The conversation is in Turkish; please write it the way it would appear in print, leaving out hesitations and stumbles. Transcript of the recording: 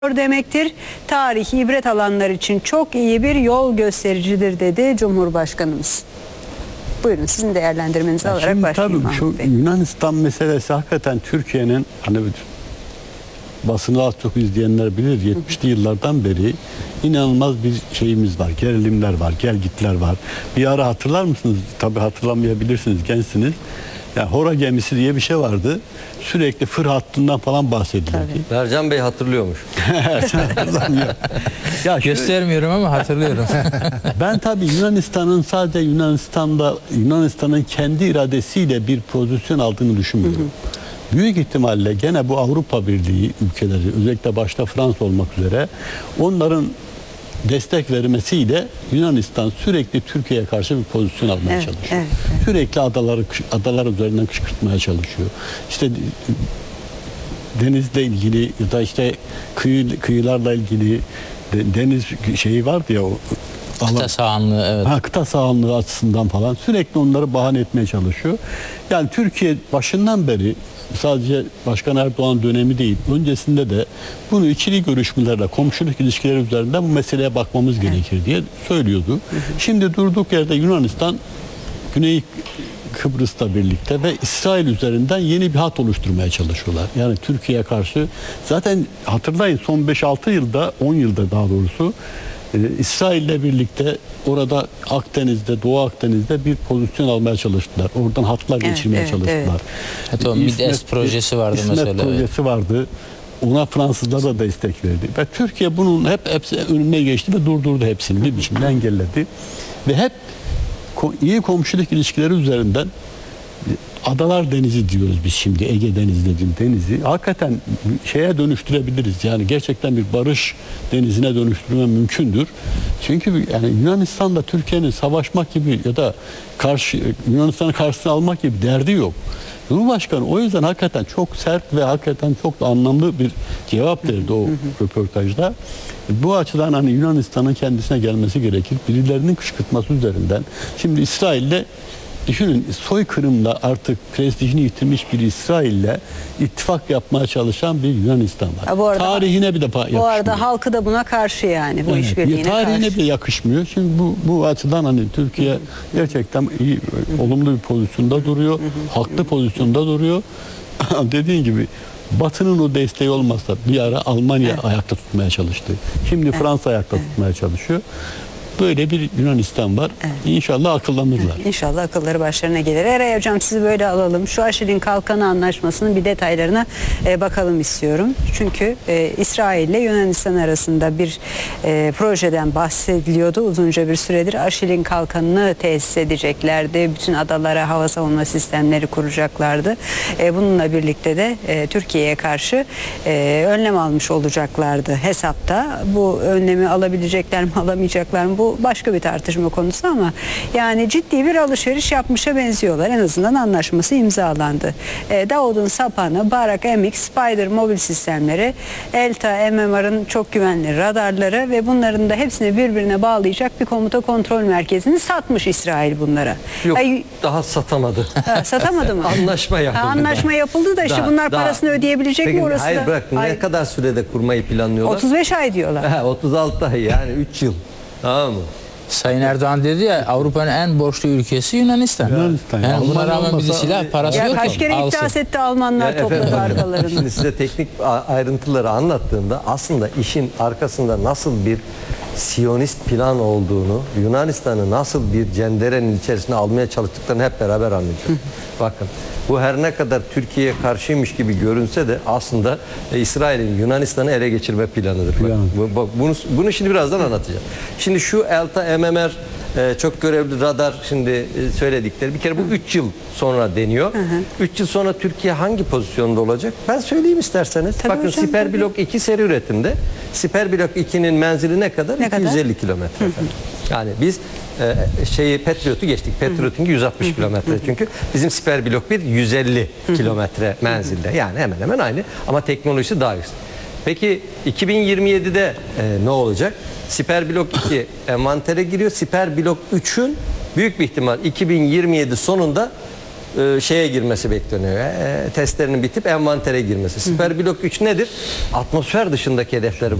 demektir. Tarih ibret alanlar için çok iyi bir yol göstericidir dedi Cumhurbaşkanımız. Buyurun sizin değerlendirmenizi alarak başlayayım. Tabii şu Yunanistan meselesi hakikaten Türkiye'nin hani basını az çok izleyenler bilir 70'li yıllardan beri inanılmaz bir şeyimiz var. Gerilimler var, gelgitler var. Bir ara hatırlar mısınız? Tabii hatırlamayabilirsiniz, gençsiniz. Yani Hora gemisi diye bir şey vardı. Sürekli fır hattından falan bahsedildi. Bercan Bey hatırlıyormuş. Sen hatırlamıyor. Ya göstermiyorum ama hatırlıyorum. Ben tabii Yunanistan'ın sadece Yunanistan'ın kendi iradesiyle bir pozisyon aldığını düşünmüyorum. Büyük ihtimalle gene bu Avrupa Birliği ülkeleri, özellikle başta Fransa olmak üzere onların destek vermesiyle Yunanistan sürekli Türkiye'ye karşı bir pozisyon almaya çalışıyor. Sürekli adalar üzerinden kışkırtmaya çalışıyor. İşte denizle ilgili ya da işte kıyılarla ilgili deniz şeyi vardı ya, kıta sahanlığı, evet. Kıta sahanlığı açısından falan sürekli onları bahane etmeye çalışıyor. Yani Türkiye başından beri sadece Başkan Erdoğan dönemi değil, öncesinde de bunu ikili görüşmelerle, komşuluk ilişkileri üzerinden bu meseleye bakmamız gerekir diye söylüyordu. Şimdi durduk yerde Yunanistan, Güney Kıbrıs'la birlikte ve İsrail üzerinden yeni bir hat oluşturmaya çalışıyorlar. Yani Türkiye'ye karşı zaten hatırlayın son 5-6 yılda, 10 yılda daha doğrusu İsrail'le birlikte orada Akdeniz'de, Doğu Akdeniz'de bir pozisyon almaya çalıştılar. Oradan hatlar geçirmeye çalıştılar. Hatta MİDES projesi vardı mesela. İsmet projesi vardı. Ona Fransızlar da destek verdi. Ve Türkiye bunun hepsi önüne geçti ve durdurdu hepsini. Bir biçimde engelledi. Ve hep iyi komşuluk ilişkileri üzerinden Adalar Denizi diyoruz biz şimdi, Ege Denizi dediğim denizi hakikaten şeye dönüştürebiliriz. Yani gerçekten bir barış denizine dönüştürme mümkündür. Çünkü yani Yunanistan'da Türkiye'nin savaşmak gibi ya da Yunanistan'ın karşısına almak gibi derdi yok. Cumhurbaşkanı o yüzden hakikaten çok sert ve hakikaten çok da anlamlı bir cevap verdi o röportajda. Bu açıdan hani Yunanistan'ın kendisine gelmesi gerekir. Birilerinin kışkırtması üzerinden. Şimdi İsrail'le düşünün, soykırımla artık prestijini yitirmiş bir İsrail'le ittifak yapmaya çalışan bir Yunanistan var. Bu arada, tarihine bir defa yakışmıyor. Bu arada halkı da buna karşı yani bu işbirliğine karşı. Tarihine bile yakışmıyor. Şimdi bu açıdan hani Türkiye gerçekten iyi, olumlu bir pozisyonda duruyor. Haklı pozisyonda duruyor. Dediğin gibi Batı'nın o desteği olmazsa bir ara Almanya ayakta tutmaya çalıştı. Şimdi Fransa ayakta tutmaya çalışıyor. Böyle bir Yunanistan var. İnşallah akıllanırlar. İnşallah akılları başlarına gelir. Eray Hocam sizi böyle alalım. Şu Aşil'in Kalkanı Anlaşması'nın bir detaylarına bakalım istiyorum. Çünkü İsrail ile Yunanistan arasında bir projeden bahsediliyordu. Uzunca bir süredir Aşil'in Kalkanı'nı tesis edeceklerdi. Bütün adalara hava savunma sistemleri kuracaklardı. Bununla birlikte de Türkiye'ye karşı önlem almış olacaklardı hesapta. Bu önlemi alabilecekler mi, alamayacaklar mı? Bu başka bir tartışma konusu ama yani ciddi bir alışveriş yapmışa benziyorlar. En azından anlaşması imzalandı. Davud'un sapanı, Barak MX, Spider mobil sistemleri, Elta MMR'ın çok güvenli radarları ve bunların da hepsini birbirine bağlayacak bir komuta kontrol merkezini satmış İsrail bunlara. Yok, daha satamadı. Satamadı mı? Anlaşma yapıldı. Anlaşma yapıldı da işte bunlar parasını ödeyebilecek mi orası hayır, da? Bırak, ne kadar sürede kurmayı planlıyorlar? 35 ay diyorlar. 36 ay, yani 3 yıl. Tamam mı? Sayın Erdoğan dedi ya, Avrupa'nın en borçlu ülkesi Yunanistan. Yani buna rağmen bizi silah parası yok. Kaç kere iflas etti Almanlar, topladı arkalarını. Şimdi size teknik ayrıntıları anlattığımda aslında işin arkasında nasıl bir Siyonist plan olduğunu, Yunanistan'ı nasıl bir cenderenin içerisine almaya çalıştıklarını hep beraber anlayacağız. Bakın, bu her ne kadar Türkiye'ye karşıymış gibi görünse de aslında İsrail'in Yunanistan'ı ele geçirme planıdır. Bunu şimdi birazdan anlatacağım. Şimdi şu Elta MMR çok görevli radar şimdi söyledikleri bir kere bu 3 yıl sonra deniyor. 3 yıl sonra Türkiye hangi pozisyonda olacak? Ben söyleyeyim isterseniz. Tabii bakın hocam, Siper Blok 2 seri üretimde. Siper Blok 2'nin menzili ne kadar? 250 kilometre. Yani biz Patriot'u geçtik. Patriot'un 160 kilometre. Çünkü bizim Siper Blok 1 150 kilometre menzilde. Yani hemen hemen aynı ama teknolojisi daha yüksek. Peki 2027'de ne olacak? Siper Blok 2 envantere giriyor. Siper Blok 3'ün büyük bir ihtimal 2027 sonunda şeye girmesi bekleniyor. Testlerinin bitip envantere girmesi. Siper blok 3 nedir? Atmosfer dışındaki hedefleri